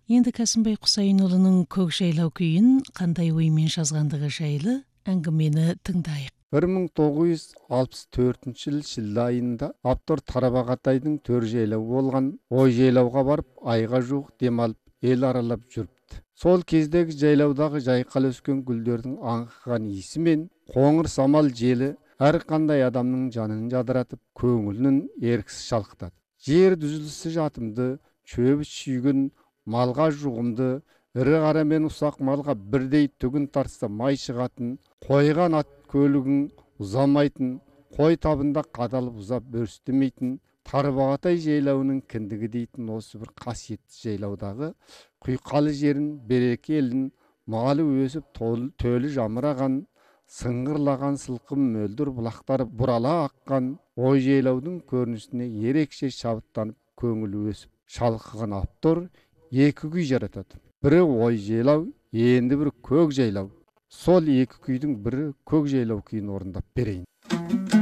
Енді Касымбай Құсайынұлының көк жайлау күйін қандай оймен жазғандығы жайлы әңгімені тыңдайық. 1964 жыл шілде айында автор Тарбағатайдың төр жайлауы болған ой жайлауға барып айға жуық демалып ел аралап жүріпті. Сол кездегі жайлаудағы жайқал өскен гүлдердің аңқыған иісі мен қоңыр самал желі әрқандай адамның жанын жадыратып, көңілін еріксіз шалқытады. Жер дүзілісі жатымды, шөбі шүйгін, малға жұғымды, ірі қара мен ұсақ малға бірдей түгін тартса май шығатын, қойған ат көлігін ұзамайтын, қой табында қадалып ұзап өрістемейтін, Тарбағатай жайлауының кіндігі дейтін осы бір қасиетті жайлаудағы құйқалы жерін, береке елін, малы өсіп төлі жамыраған, сыңғырлаған сылқым мөлдір бұлақтары бұрала аққан ой жайлаудың көрінісіне ерекше шабыттанып көңілі өсіп шалқыған автор екі күй жаратады. Бірі ой жайлау, енді бірі көк жайлау. Сол екі күйдің бірі көк жайлау күйін орындап берейін.